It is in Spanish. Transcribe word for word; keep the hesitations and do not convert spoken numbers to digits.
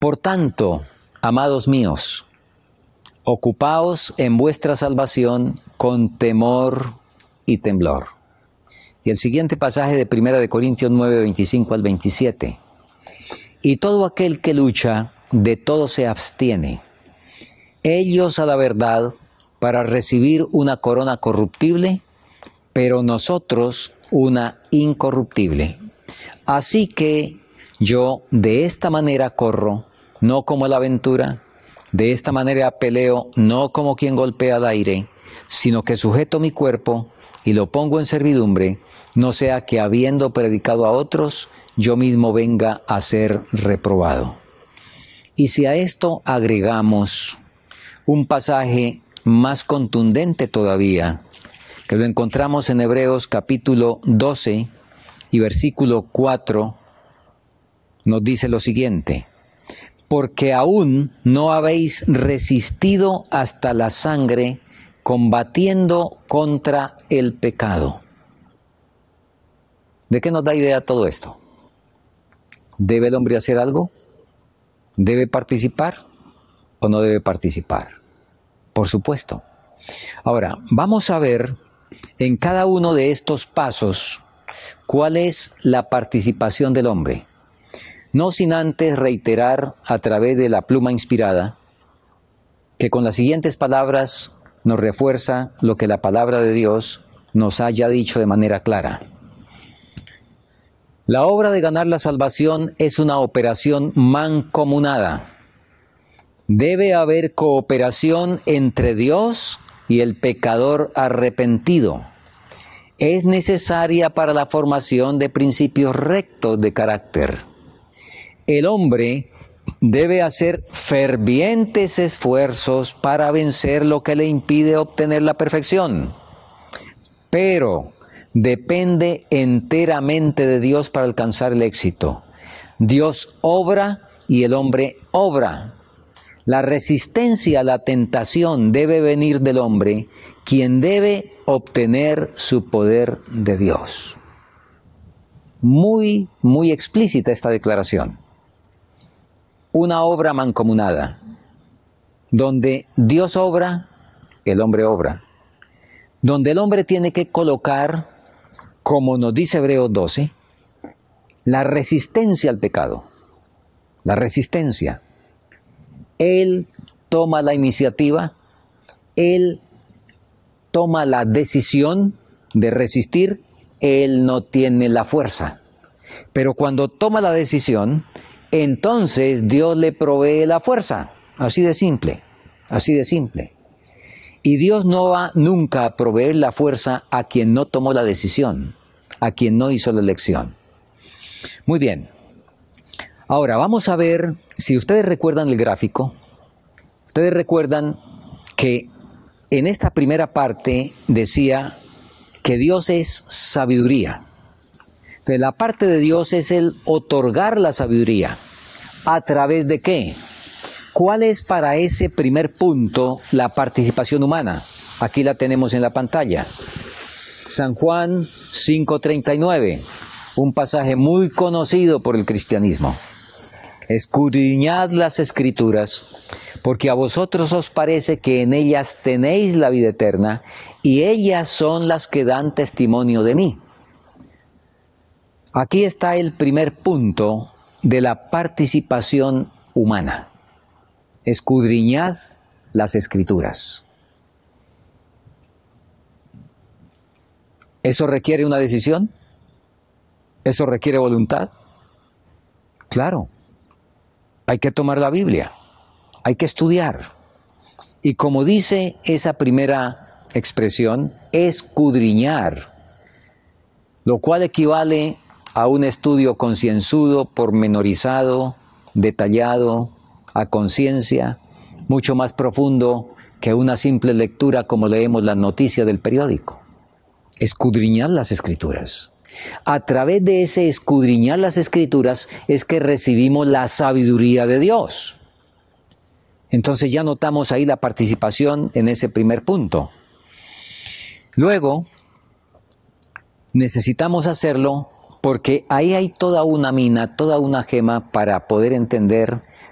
Por tanto, amados míos, ocupaos en vuestra salvación con temor y temblor. Y el siguiente pasaje de Primera de Corintios nueve, veinticinco al veintisiete. Y todo aquel que lucha, de todo se abstiene. Ellos a la verdad, para recibir una corona corruptible, pero nosotros una incorruptible. Así que yo de esta manera corro, no como la aventura, de esta manera peleo, no como quien golpea al aire, sino que sujeto mi cuerpo y lo pongo en servidumbre, no sea que habiendo predicado a otros, yo mismo venga a ser reprobado. Y si a esto agregamos un pasaje más contundente todavía, que lo encontramos en Hebreos capítulo doce y versículo cuatro, nos dice lo siguiente: porque aún no habéis resistido hasta la sangre, combatiendo contra el pecado. ¿De qué nos da idea todo esto? ¿Debe el hombre hacer algo? ¿Debe participar o no debe participar? Por supuesto. Ahora, vamos a ver en cada uno de estos pasos cuál es la participación del hombre. No sin antes reiterar a través de la pluma inspirada que con las siguientes palabras nos refuerza lo que la palabra de Dios nos haya dicho de manera clara. La obra de ganar la salvación es una operación mancomunada. Debe haber cooperación entre Dios y el pecador arrepentido. Es necesaria para la formación de principios rectos de carácter. El hombre debe hacer fervientes esfuerzos para vencer lo que le impide obtener la perfección, pero depende enteramente de Dios para alcanzar el éxito. Dios obra y el hombre obra. La resistencia a la tentación debe venir del hombre, quien debe obtener su poder de Dios. Muy, muy explícita esta declaración. Una obra mancomunada, donde Dios obra, el hombre obra. Donde el hombre tiene que colocar, como nos dice Hebreos doce, la resistencia al pecado. La resistencia. Él toma la iniciativa, él toma la decisión de resistir, él no tiene la fuerza. Pero cuando toma la decisión, entonces Dios le provee la fuerza. Así de simple, así de simple. Y Dios no va nunca a proveer la fuerza a quien no tomó la decisión, a quien no hizo la elección. Muy bien. Ahora vamos a ver, si ustedes recuerdan el gráfico, ustedes recuerdan que en esta primera parte decía que Dios es sabiduría. Entonces, la parte de Dios es el otorgar la sabiduría. ¿A través de qué? ¿Cuál es para ese primer punto la participación humana? Aquí la tenemos en la pantalla. San Juan cinco treinta y nueve, un pasaje muy conocido por el cristianismo. Escudriñad las Escrituras, porque a vosotros os parece que en ellas tenéis la vida eterna, y ellas son las que dan testimonio de mí. Aquí está el primer punto de la participación humana. Escudriñad las Escrituras. ¿Eso requiere una decisión? ¿Eso requiere voluntad? Claro. Hay que tomar la Biblia. Hay que estudiar. Y como dice esa primera expresión, escudriñar, lo cual equivale a un estudio concienzudo, pormenorizado, detallado, a conciencia, mucho más profundo que una simple lectura como leemos las noticias del periódico. Escudriñar las Escrituras. A través de ese escudriñar las Escrituras es que recibimos la sabiduría de Dios. Entonces ya notamos ahí la participación en ese primer punto. Luego, necesitamos hacerlo porque ahí hay toda una mina, toda una gema para poder entender